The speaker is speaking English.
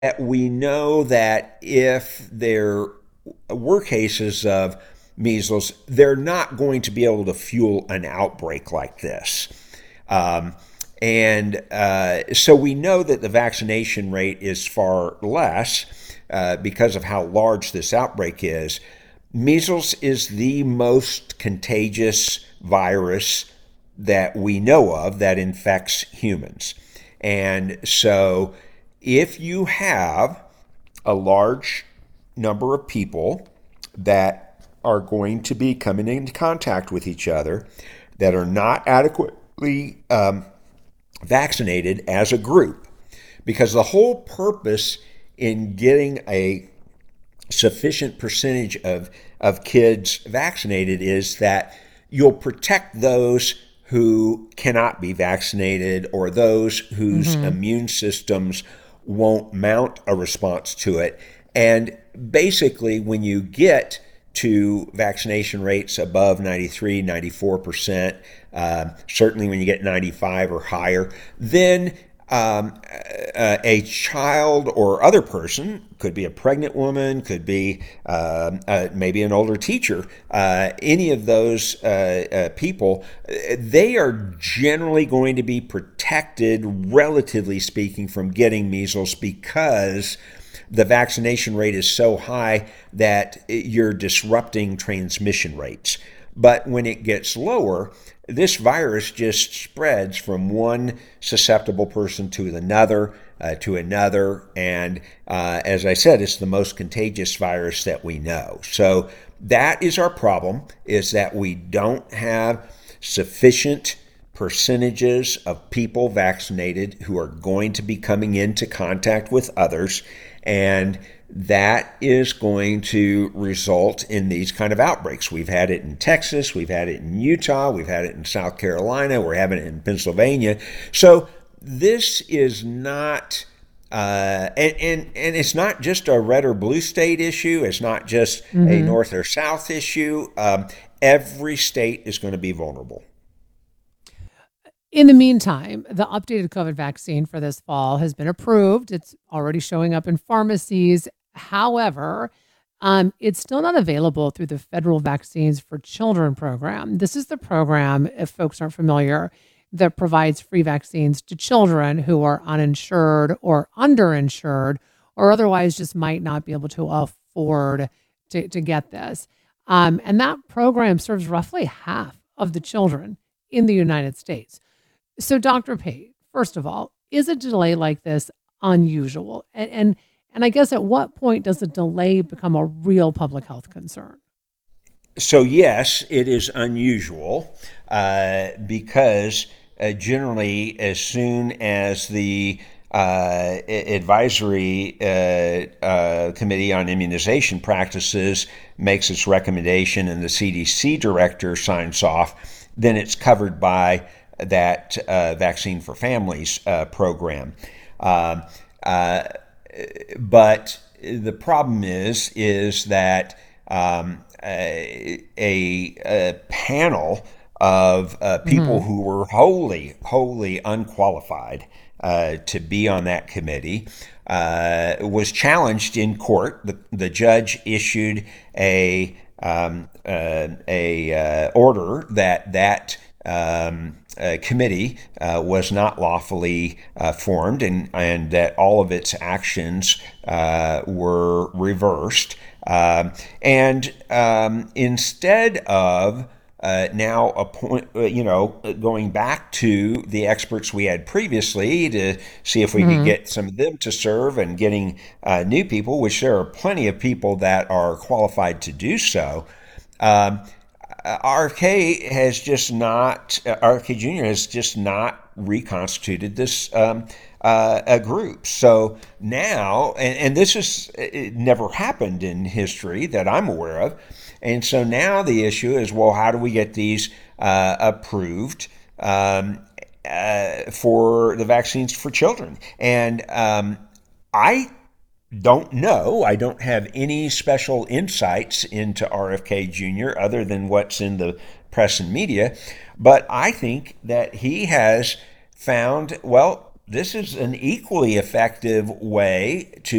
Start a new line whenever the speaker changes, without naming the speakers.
that we know that if there were cases of measles, they're not going to be able to fuel an outbreak like this. Um, and so we know that the vaccination rate is far less because of how large this outbreak is. Measles is the most contagious virus that we know of that infects humans. And so if you have a large number of people that are going to be coming into contact with each other that are not adequately vaccinated as a group, because the whole purpose in getting a sufficient percentage of kids vaccinated is that you'll protect those who cannot be vaccinated or those whose
Hmm.
immune systems won't mount a response to it. And basically, when you get to vaccination rates above 93, 94%, certainly when you get 95 or higher, then a child or other person, could be a pregnant woman, could be maybe an older teacher, any of those people, they are generally going to be protected, relatively speaking, from getting measles because the vaccination rate is so high that you're disrupting transmission rates. But when it gets lower, this virus just spreads from one susceptible person to another. And as I said, it's the most contagious virus that we know. So that is our problem, is that we don't have sufficient percentages of people vaccinated who are going to be coming into contact with others. And that is going to result in these kind of outbreaks. We've had it in Texas, we've had it in Utah, we've had it in South Carolina, we're having it in Pennsylvania. So this is not and it's not just a red or blue state issue. It's not just a
Hmm.
north or south issue. Every state is going to be vulnerable.
In the meantime, the updated COVID vaccine for this fall has been approved. It's already showing up in pharmacies. However, it's still not available through the federal Vaccines for Children program. This is the program, if folks aren't familiar, that provides free vaccines to children who are uninsured or underinsured or otherwise just might not be able to afford to get this. And that program serves roughly half of the children in the United States. So, Dr. Pate, first of all, is a delay like this unusual? And I guess at what point does a delay become a real public health concern?
So, yes, it is unusual because generally, as soon as the advisory committee on immunization practices makes its recommendation and the CDC director signs off, then it's covered by that Vaccine for Families program. Um, uh, but the problem is that a panel of people
Hmm.
who were wholly unqualified to be on that committee was challenged in court. The judge issued a order that committee was not lawfully formed, and that all of its actions were reversed. And instead of now going back to the experts we had previously to see if we could
Hmm.
get some of them to serve and getting new people, which there are plenty of people that are qualified to do so. Um, RFK Jr. has just not reconstituted this a group. So now, and this has it never happened in history that I'm aware of. And so now the issue is, well, how do we get these approved for the vaccines for children? And I don't know. I don't have any special insights into RFK Jr. other than what's in the press and media. But I think that he has found, well, this is an equally effective way to